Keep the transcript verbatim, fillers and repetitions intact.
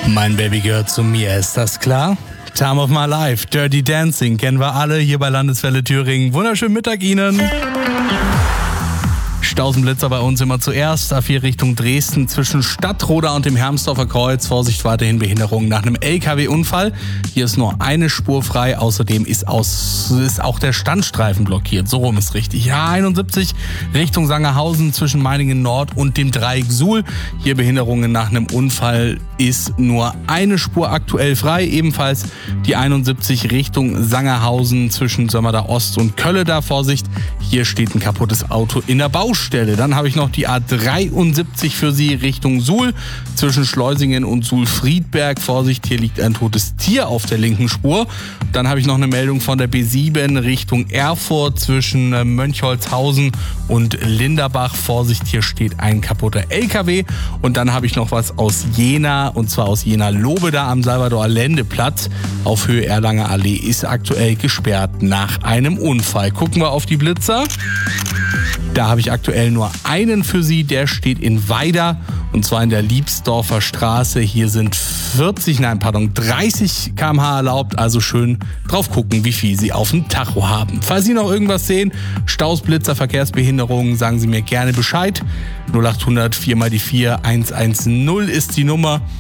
Mein Baby gehört zu mir, ist das klar? Time of my life, Dirty Dancing, kennen wir alle hier bei Landeswelle Thüringen. Wunderschönen Mittag Ihnen. Stausenblitzer bei uns immer zuerst. A vier Richtung Dresden zwischen Stadtroda und dem Hermsdorfer Kreuz. Vorsicht, weiterhin Behinderungen nach einem L K W-Unfall. Hier ist nur eine Spur frei. Außerdem ist, aus, ist auch der Standstreifen blockiert. So rum ist richtig. A einundsiebzig Richtung Sangerhausen zwischen Meiningen Nord und dem Dreieck Suhl. Hier Behinderungen nach einem Unfall, ist nur eine Spur aktuell frei. Ebenfalls die einundsiebzig Richtung Sangerhausen zwischen Sömmerda Ost und Kölleda. Vorsicht, hier steht ein kaputtes Auto in der Baustelle. Dann habe ich noch die A dreiundsiebzig für Sie Richtung Suhl zwischen Schleusingen und Suhl-Friedberg. Vorsicht, hier liegt ein totes Tier auf der linken Spur. Dann habe ich noch eine Meldung von der B sieben Richtung Erfurt zwischen Mönchholzhausen und Linderbach. Vorsicht, hier steht ein kaputter L K W. Und dann habe ich noch was aus Jena, und zwar aus Jena-Lobeda am Salvador-Allende-Platz auf Höhe Erlanger Allee ist aktuell gesperrt nach einem Unfall. Gucken wir auf die Blitzer. Da habe ich aktuell nur einen für Sie, der steht in Weida und zwar in der Liebsdorfer Straße. Hier sind vierzig, nein, pardon, dreißig Kilometer pro Stunde erlaubt, also schön drauf gucken, wie viel Sie auf dem Tacho haben. Falls Sie noch irgendwas sehen, Staus, Blitzer, Verkehrsbehinderungen, sagen Sie mir gerne Bescheid. null acht hundert vier mal die vier eins eins null ist die Nummer.